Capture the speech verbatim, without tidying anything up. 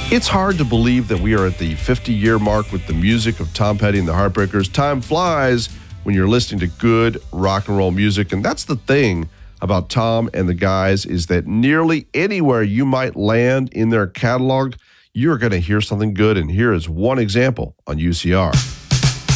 It's hard to believe that we are at the fifty-year mark with the music of Tom Petty and the Heartbreakers. Time flies when you're listening to good rock and roll music, and that's the thing about Tom and the guys is that nearly anywhere you might land in their catalog, you're going to hear something good, and here is one example on U C R.